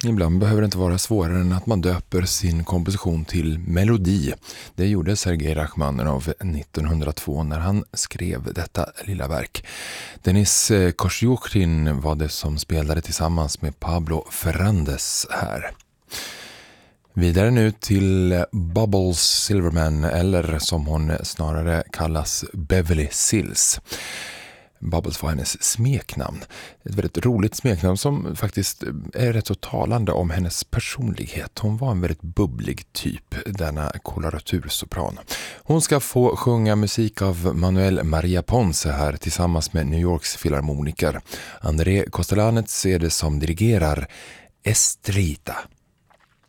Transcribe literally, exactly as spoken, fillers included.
Ibland behöver det inte vara svårare än att man döper sin komposition till melodi. Det gjorde Sergej Rachmaninov nittonhundratvå när han skrev detta lilla verk. Denis Kosciuszyn var det som spelade tillsammans med Pablo Ferrandes här. Vidare nu till Bubbles Silverman, eller som hon snarare kallas, Beverly Sills. Bubbles var hennes smeknamn. Ett väldigt roligt smeknamn som faktiskt är rätt så talande om hennes personlighet. Hon var en väldigt bubblig typ, denna koloratursopran. Hon ska få sjunga musik av Manuel Maria Ponce här tillsammans med New Yorks filharmoniker. André Kostelanets är det som dirigerar Estrita.